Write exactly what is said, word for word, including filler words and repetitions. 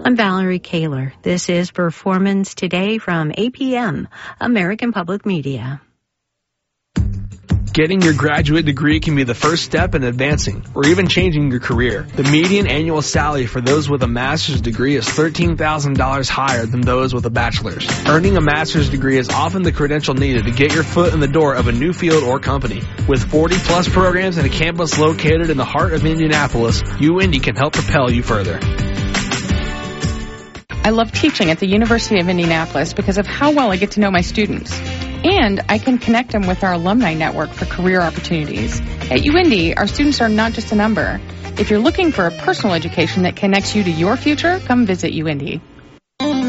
I'm Valerie Kaler. This is Performance Today from A P M, American Public Media. Getting your graduate degree can be the first step in advancing or even changing your career. The median annual salary for those with a master's degree is thirteen thousand dollars higher than those with a bachelor's. Earning a master's degree is often the credential needed to get your foot in the door of a new field or company. With forty plus programs and a campus located in the heart of Indianapolis, U Indy can help propel you further. I love teaching at the University of Indianapolis because of how well I get to know my students. And I can connect them with our alumni network for career opportunities. At U Indy, our students are not just a number. If you're looking for a personal education that connects you to your future, come visit U Indy.